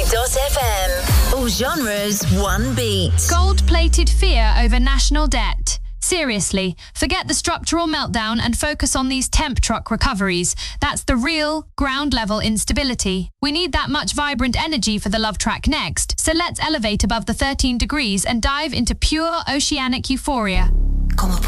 FM. All genres, one beat. Gold-plated fear over national debt. Seriously, forget the structural meltdown and focus on these temp truck recoveries. That's the real, ground-level instability. We need that much vibrant energy for the love track next, so let's elevate above the 13 degrees and dive into pure oceanic euphoria. Como